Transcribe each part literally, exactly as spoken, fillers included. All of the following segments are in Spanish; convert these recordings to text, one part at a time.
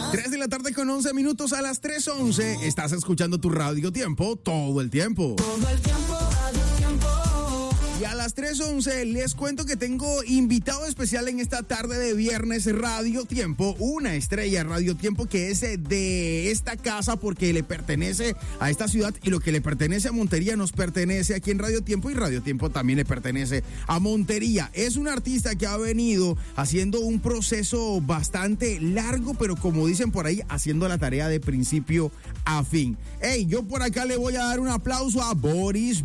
tres de la tarde con once minutos, a las tres once. Estás escuchando tu Radio Tiempo todo el tiempo. Todo el tiempo, Radio Tiempo. Y a las tres once les cuento que tengo invitado especial en esta tarde de viernes Radio Tiempo, una estrella Radio Tiempo que es de esta casa porque le pertenece a esta ciudad, y lo que le pertenece a Montería nos pertenece aquí en Radio Tiempo, y Radio Tiempo también le pertenece a Montería. Es un artista que ha venido haciendo un proceso bastante largo, pero como dicen por ahí, haciendo la tarea de principio a fin. Hey, yo por acá le voy a dar un aplauso a Boris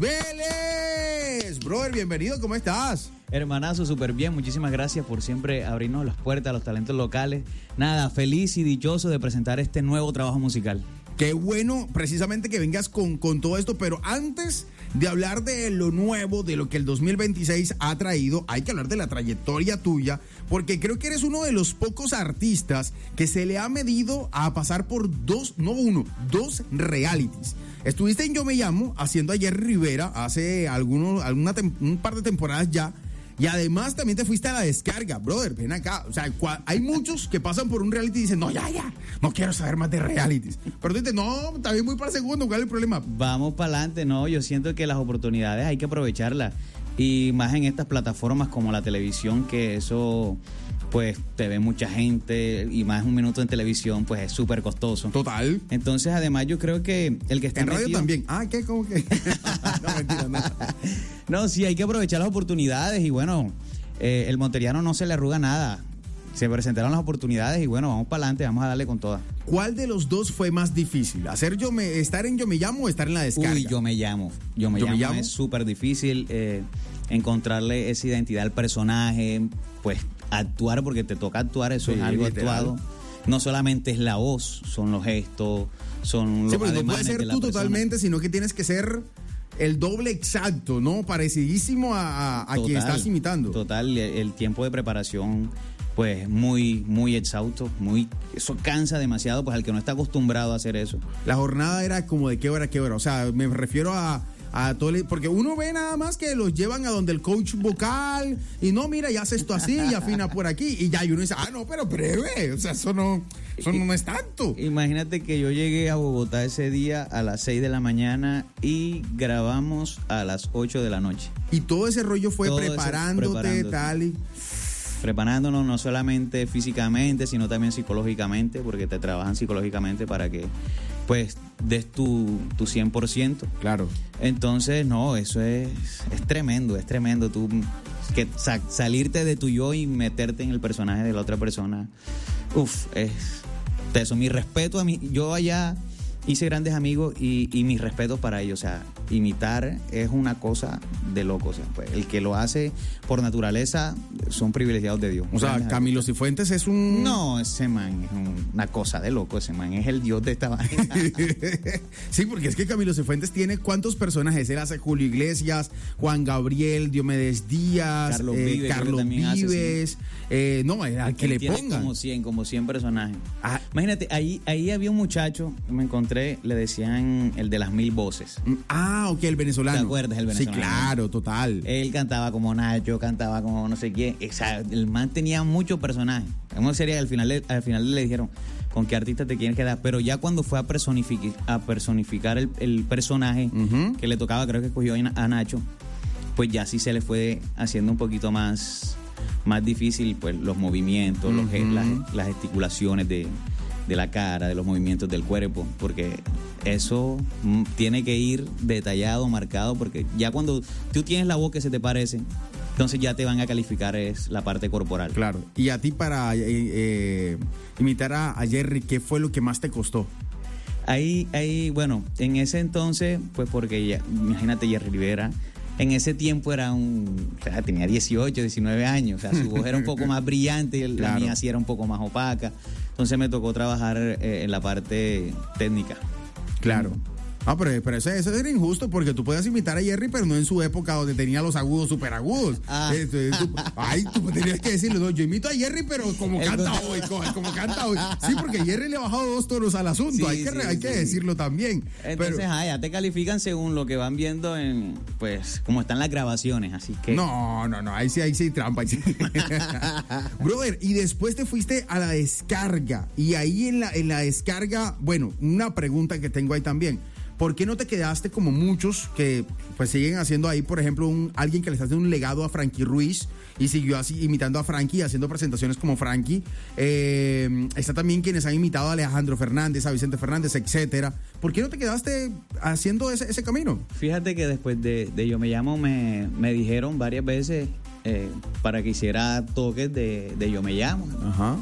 Vélez. Brother, bienvenido, ¿cómo estás? Hermanazo, súper bien, muchísimas gracias por siempre abrirnos las puertas a los talentos locales. Nada, feliz y dichoso de presentar este nuevo trabajo musical. Qué bueno, precisamente que vengas con, con todo esto, pero antes de hablar de lo nuevo, de lo que el dos mil veintiséis ha traído, hay que hablar de la trayectoria tuya, porque creo que eres uno de los pocos artistas que se le ha medido a pasar por dos, no uno, dos realities. Estuviste en Yo Me Llamo haciendo a Jerry Rivera hace algunos, alguna tem- un par de temporadas ya. Y además también te fuiste a La Descarga, brother, ven acá. O sea, cua- hay muchos que pasan por un reality y dicen, no, ya, ya, no quiero saber más de realities. Pero tú dices, no, también voy para el segundo, ¿cuál es el problema? Vamos para adelante, no, yo siento que las oportunidades hay que aprovecharlas. Y más en estas plataformas como la televisión, que eso, pues, te ve mucha gente, y más un minuto en televisión, pues, es súper costoso. Total. Entonces, además, yo creo que el que está En radio metido... también. Ah, ¿qué? ¿Cómo que? No, mentira, no. No, sí, hay que aprovechar las oportunidades y bueno, eh, el monteriano no se le arruga nada. Se presentaron las oportunidades y bueno, vamos para adelante, vamos a darle con todas. ¿Cuál de los dos fue más difícil? ¿Hacer yo me, estar en Yo Me Llamo o estar en La Descarga? Uy, yo me llamo. Yo me, Yo llamo, Me Llamo. Es súper difícil eh, encontrarle esa identidad al personaje, pues actuar, porque te toca actuar, eso Sí, es algo literal. actuado. No solamente es la voz, son los gestos, son los Sí, porque no ademanes puedes ser de la tú persona. totalmente, sino que tienes que ser el doble exacto, ¿no? Parecidísimo a, a, a quien Total, estás imitando. Total, el, el tiempo de preparación, pues muy, muy exhausto, muy, eso cansa demasiado, pues al que no está acostumbrado a hacer eso. La jornada era como de qué hora a qué hora. O sea, me refiero a, a todo el- porque uno ve nada más que los llevan a donde el coach vocal y no, mira, ya hace esto así y afina por aquí y ya, y uno dice, ah, no, pero breve. O sea, eso no, eso no es tanto. Imagínate que yo llegué a Bogotá ese día a las seis de la mañana y grabamos a las ocho de la noche. Y todo ese rollo fue Todo eso preparándote, preparándote. tal y... Preparándonos no solamente físicamente, sino también psicológicamente, porque te trabajan psicológicamente para que pues des tu, tu cien por ciento. Claro. Entonces, no, eso es, es tremendo, es tremendo. Tú que sa- salirte de tu yo y meterte en el personaje de la otra persona, uf, es eso. Mi respeto a mí, yo allá hice grandes amigos y, y mis respetos para ellos. O sea, imitar es una cosa de loco. O sea, pues, el que lo hace por naturaleza son privilegiados de Dios. O sea, Grandes Camilo Cifuentes es un... No, ese man es un- una cosa de loco, ese man es el dios de esta vaina. Sí, porque es que Camilo Cifuentes tiene ¿cuántos personajes? Él hace Julio Iglesias, Juan Gabriel, Diomedes Díaz, Carlos eh, Vives, creo que Carlos también hace, Vives, eh, no, al que Él le tiene pongan. como cien, como cien personajes. Ah. Imagínate, ahí, ahí había un muchacho, me encontré, le decían el de las mil voces. Ah, ok, el venezolano. ¿Te acuerdas del venezolano? Sí, claro, total. Él cantaba como Nacho, cantaba como no sé quién. O sea, el man tenía muchos personajes. ¿Cómo sería? Al final, le- al final le dijeron, ¿con qué artista te quieres quedar? Pero ya cuando fue a personificar, a personificar el, el personaje Ujú. que le tocaba, creo que escogió a Nacho, pues ya sí se le fue haciendo un poquito más, más difícil, pues los movimientos, los ge- Ujú. las, las gesticulaciones de, de la cara, de los movimientos del cuerpo, porque eso mm, tiene que ir detallado, marcado, porque ya cuando tú tienes la voz que se te parece, entonces ya te van a calificar es la parte corporal. Claro. Y a ti para eh, eh, imitar a, a Jerry, ¿qué fue lo que más te costó? Ahí, ahí, bueno, en ese entonces, pues porque ya, imagínate Jerry Rivera, en ese tiempo era un, o sea, tenía dieciocho, diecinueve años, o sea, su voz era un poco más brillante y la Claro. mía sí era un poco más opaca. Entonces me tocó trabajar eh, en la parte técnica. Claro. Ah, pero, pero eso, eso era injusto porque tú podías imitar a Jerry, pero no en su época donde tenía los agudos súper agudos. Ah. Eh, tú, ay, tú tenías que decirle, no, yo imito a Jerry, pero como canta hoy, como, como canta hoy. Sí, porque Jerry le ha bajado dos tonos al asunto, Sí, hay que, sí, hay que sí. decirlo también. Entonces, pero, ah, ya te califican según lo que van viendo en, pues, como están las grabaciones, así que... no, no, no, ahí sí, ahí sí hay trampa. Ahí sí. Brother, y después te fuiste a la descarga, y ahí en la, en la descarga, bueno, una pregunta que tengo ahí también. ¿Por qué no te quedaste como muchos que pues siguen haciendo ahí, por ejemplo, un, alguien que le está haciendo un legado a Frankie Ruiz y siguió así imitando a Frankie, haciendo presentaciones como Frankie? Eh, está también quienes han imitado a Alejandro Fernández, a Vicente Fernández, etcétera. ¿Por qué no te quedaste haciendo ese, ese camino? Fíjate que después de, de Yo Me Llamo me, me dijeron varias veces eh, para que hiciera toques de, de Yo Me Llamo. Ajá.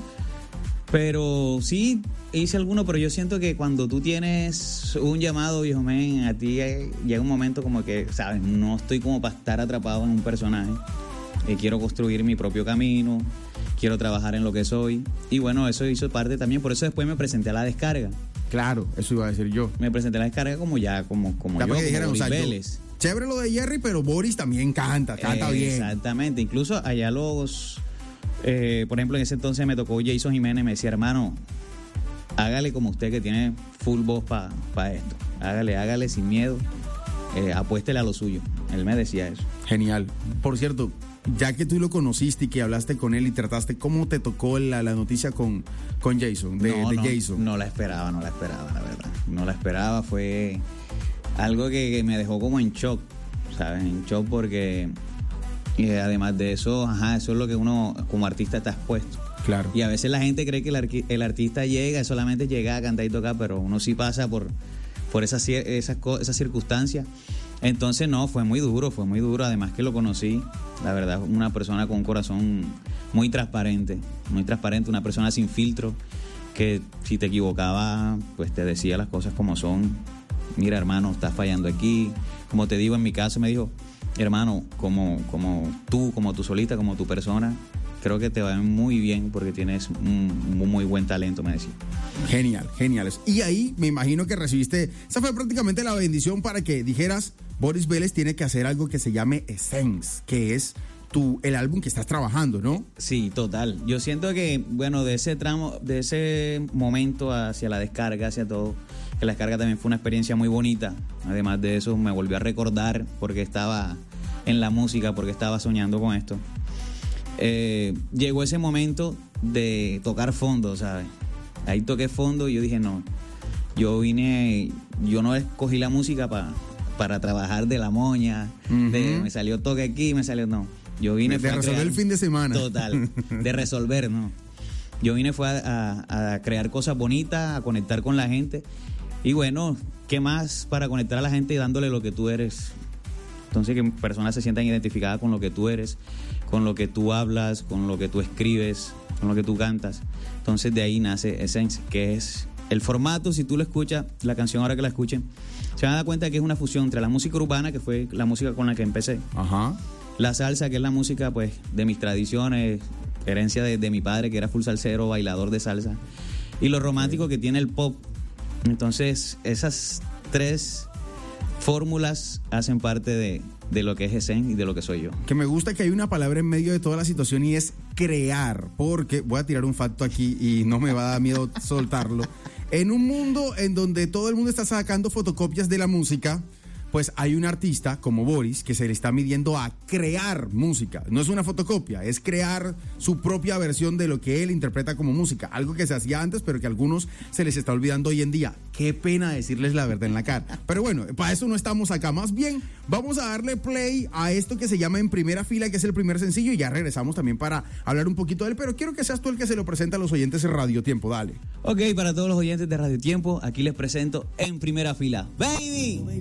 Pero sí, hice alguno, pero yo siento que cuando tú tienes un llamado, viejo men, a ti eh, llega un momento como que, ¿sabes? No estoy como para estar atrapado en un personaje. Eh, quiero construir mi propio camino, quiero trabajar en lo que soy. Y bueno, eso hizo parte también, por eso después me presenté a la descarga. Claro, eso iba a decir yo. Me presenté a la descarga como ya, como, como Ya yo, para que dijeran, como o sea, Boris yo- Vélez. chévere lo de Jerry, pero Boris también canta, canta Eh, bien. Exactamente, incluso allá los, eh, por ejemplo, en ese entonces me tocó Jason Jiménez, me decía, hermano, hágale como usted que tiene full voz para pa esto, hágale, hágale sin miedo, eh, apuéstele a lo suyo. Él me decía eso. Genial. Por cierto, ya que tú lo conociste y que hablaste con él y trataste, ¿cómo te tocó la, la noticia con, con Jason, de, no, de no, Jason? no la esperaba, no la esperaba, la verdad. No la esperaba, fue algo que, que me dejó como en shock, ¿sabes? En shock porque eh, además de eso, ajá, eso es lo que uno como artista está expuesto. Claro. Y a veces la gente cree que el, arqui- el artista llega, solamente llega a cantar y tocar, pero uno sí pasa por, por esas, cier- esas, co- esas circunstancias. Entonces, no, fue muy duro, fue muy duro. Además que lo conocí, la verdad, una persona con un corazón muy transparente, muy transparente, una persona sin filtro, que si te equivocaba, pues te decía las cosas como son. Mira, hermano, estás fallando aquí. Como te digo, en mi caso me dijo, hermano, como, como tú, como tu solista, como tu persona, creo que te va muy bien porque tienes un, un muy buen talento, me decía. Genial, genial. Y ahí me imagino que recibiste, esa fue prácticamente la bendición para que dijeras, Boris Vélez tiene que hacer algo que se llame Essence, que es tu, el álbum que estás trabajando, ¿no? Sí, total. Yo siento que, bueno, de ese tramo, de ese momento hacia la descarga, hacia todo, que la descarga también fue una experiencia muy bonita. Además de eso, me volvió a recordar porque estaba en la música, porque estaba soñando con esto. Eh, llegó ese momento de tocar fondo, ¿sabes? Ahí toqué fondo y yo dije, no, yo vine, yo no escogí la música pa, para trabajar de la moña, Ujú. de me salió toque aquí, me salió, no. Yo vine De fue a resolver crear- el fin de semana. Total, de resolver, ¿no? Yo vine fue a, a- a crear cosas bonitas, a conectar con la gente. Y bueno, ¿qué más para conectar a la gente dándole lo que tú eres? Entonces que personas se sientan identificadas con lo que tú eres, con lo que tú hablas, con lo que tú escribes, con lo que tú cantas. Entonces de ahí nace Essence, que es el formato. Si tú lo escuchas, la canción ahora que la escuchen, se van a dar cuenta que es una fusión entre la música urbana, que fue la música con la que empecé, Ajá. la salsa, que es la música pues de mis tradiciones, herencia de, de mi padre, que era full salsero, bailador de salsa, y lo romántico que tiene el pop. Entonces esas tres fórmulas hacen parte de, de lo que es Essence y de lo que soy yo. Que me gusta que hay una palabra en medio de toda la situación y es crear, porque voy a tirar un facto aquí y no me va a dar miedo soltarlo. En un mundo en donde todo el mundo está sacando fotocopias de la música, pues hay un artista como Boris que se le está midiendo a crear música. No es una fotocopia, es crear su propia versión de lo que él interpreta como música. Algo que se hacía antes, pero que a algunos se les está olvidando hoy en día. Qué pena decirles la verdad en la cara. Pero bueno, para eso no estamos acá. Más bien, vamos a darle play a esto que se llama En Primera Fila, que es el primer sencillo, y ya regresamos también para hablar un poquito de él. Pero quiero que seas tú el que se lo presenta a los oyentes de Radio Tiempo. Dale. Ok, para todos los oyentes de Radio Tiempo, aquí les presento En Primera Fila, ¡Baby!